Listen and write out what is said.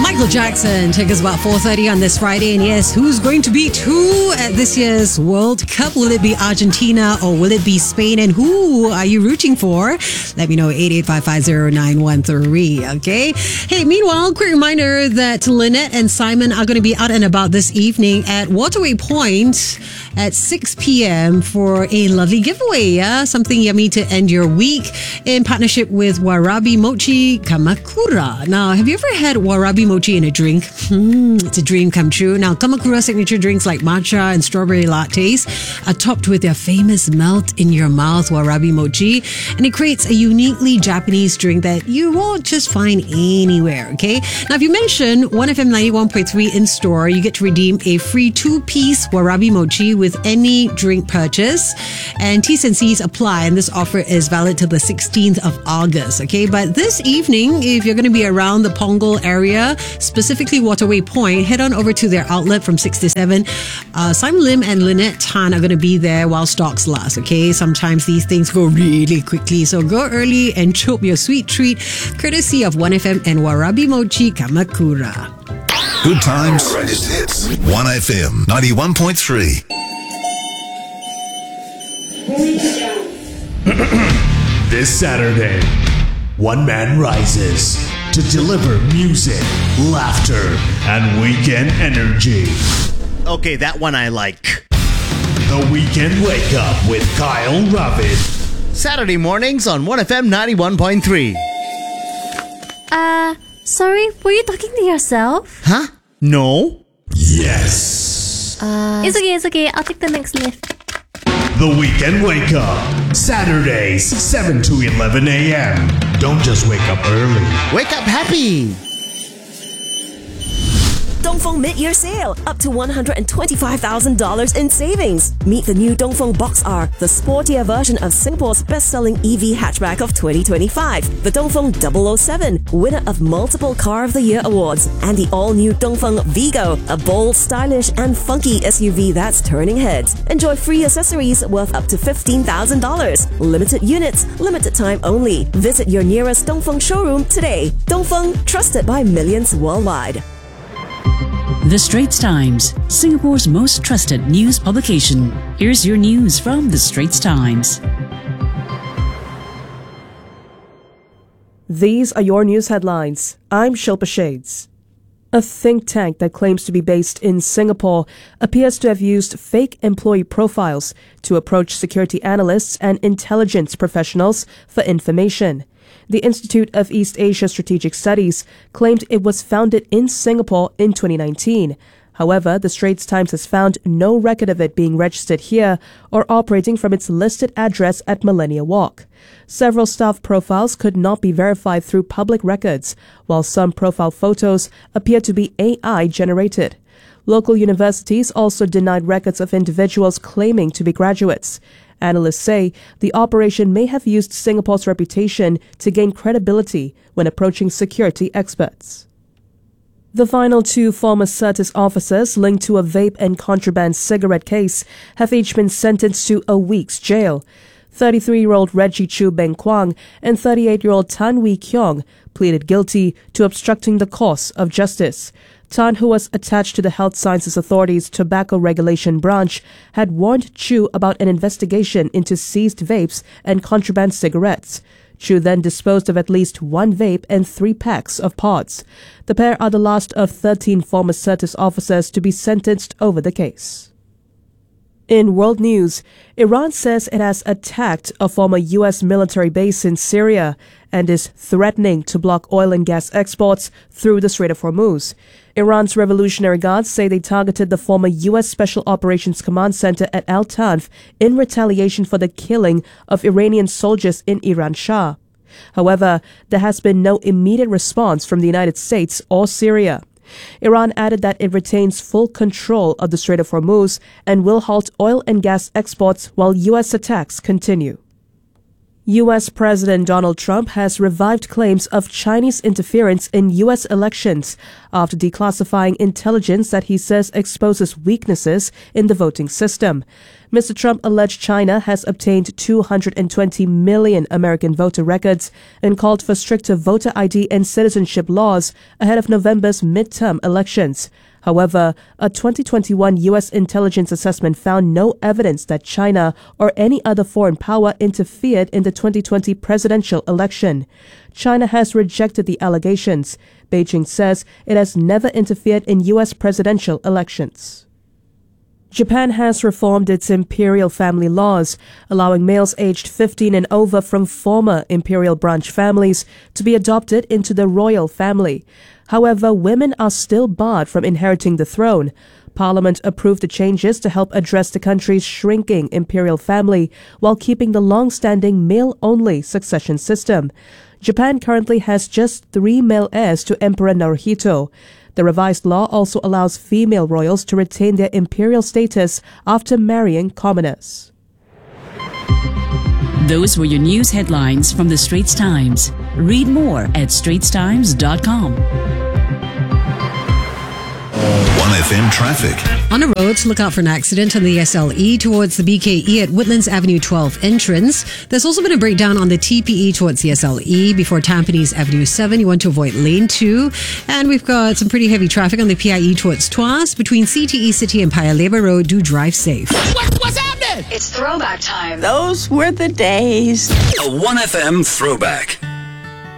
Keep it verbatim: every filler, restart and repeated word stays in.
Michael Jackson took us about four thirty on this Friday. And yes, who's going to beat who at this year's World Cup? Will it be Argentina or will it be Spain? And who are you rooting for? Let me know, eight eight five five zero nine one three, okay? Hey, meanwhile, quick reminder that Lynette and Simon are going to be out and about this evening at Waterway Point at six p.m. for a lovely giveaway, yeah? Something yummy to end your week in partnership with Warabi Mochi Kamakura. Now, have you ever had Warabi Mochi in a drink? Mm, it's a dream come true. Now, Kamakura signature drinks like matcha and strawberry lattes are topped with their famous melt-in-your-mouth Warabi Mochi, and it creates a uniquely Japanese drink that you won't just find anywhere, okay? Now, if you mention one F M ninety-one point three in-store, you get to redeem a free two-piece Warabi Mochi with any drink purchase, and T's and C's apply, and this offer is valid till the sixteenth of August, okay? But this evening, if you're going to be around the Punggol area, specifically Waterway Point, head on over to their outlet from six to seven. Uh, Simon Lim and Lynette Tan are going to be there while stocks last, okay? Sometimes these things go really quickly, so go early and chope your sweet treat, courtesy of one F M and Warabi Mochi Kamakura. Good times. Greatest hits. one F M ninety-one point three. This Saturday, one man rises to deliver music, laughter, and weekend energy. Okay, that one I like. The Weekend Wake Up with Kyle Ravid. Saturday mornings on one F M ninety-one point three. Uh, sorry, were you talking to yourself? Huh? No? Yes. Uh, it's okay, it's okay. I'll take the next lift. The Weekend Wake Up. Saturdays, seven to eleven a.m. Don't just wake up early. Wake up happy. Dongfeng mid-year sale, up to one hundred twenty-five thousand dollars in savings. Meet the new Dongfeng Box R, the sportier version of Singapore's best-selling E V hatchback of twenty twenty-five. The Dongfeng double oh seven, winner of multiple Car of the Year awards. And the all-new Dongfeng Vigo, a bold, stylish and funky S U V that's turning heads. Enjoy free accessories worth up to fifteen thousand dollars. Limited units, limited time only. Visit your nearest Dongfeng showroom today. Dongfeng, trusted by millions worldwide. The Straits Times, Singapore's most trusted news publication. Here's your news from The Straits Times. These are your news headlines. I'm Shilpa Shades. A think tank that claims to be based in Singapore appears to have used fake employee profiles to approach security analysts and intelligence professionals for information. The Institute of East Asia Strategic Studies claimed it was founded in Singapore in twenty nineteen. However, the Straits Times has found no record of it being registered here or operating from its listed address at Millennia Walk. Several staff profiles could not be verified through public records, while some profile photos appear to be A I generated. Local universities also denied records of individuals claiming to be graduates. Analysts say the operation may have used Singapore's reputation to gain credibility when approaching security experts. The final two former Certis officers linked to a vape and contraband cigarette case have each been sentenced to a week's jail. thirty-three-year-old Reggie Chu Beng Kwang and thirty-eight-year-old Tan Wee Kyong pleaded guilty to obstructing the course of justice. Tan, who was attached to the Health Sciences Authority's Tobacco Regulation Branch, had warned Chu about an investigation into seized vapes and contraband cigarettes. Chu then disposed of at least one vape and three packs of pods. The pair are the last of thirteen former Certis officers to be sentenced over the case. In world news, Iran says it has attacked a former U S military base in Syria and is threatening to block oil and gas exports through the Strait of Hormuz. Iran's Revolutionary Guards say they targeted the former U S Special Operations Command Center at Al Tanf in retaliation for the killing of Iranian soldiers in Iran Shah. However, there has been no immediate response from the United States or Syria. Iran added that it retains full control of the Strait of Hormuz and will halt oil and gas exports while U S attacks continue. U S. President Donald Trump has revived claims of Chinese interference in U S elections after declassifying intelligence that he says exposes weaknesses in the voting system. Mister Trump alleged China has obtained two hundred twenty million American voter records and called for stricter voter I D and citizenship laws ahead of November's midterm elections. However, a twenty twenty-one U S intelligence assessment found no evidence that China or any other foreign power interfered in the twenty twenty presidential election. China has rejected the allegations. Beijing says it has never interfered in U S presidential elections. Japan has reformed its imperial family laws, allowing males aged fifteen and over from former imperial branch families to be adopted into the royal family. However, women are still barred from inheriting the throne. Parliament approved the changes to help address the country's shrinking imperial family while keeping the long-standing male-only succession system. Japan currently has just three male heirs to Emperor Naruhito. The revised law also allows female royals to retain their imperial status after marrying commoners. Those were your news headlines from the Straits Times. Read more at straits times dot com. one F M traffic. On the roads, look out for an accident on the S L E towards the B K E at Woodlands Avenue twelve entrance. There's also been a breakdown on the T P E towards the S L E before Tampines Avenue seven. You want to avoid lane two. And we've got some pretty heavy traffic on the P I E towards Tuas between C T E City and Paya Lebar Road. Do drive safe. What, what's happening? It's throwback time. Those were the days. A one F M throwback.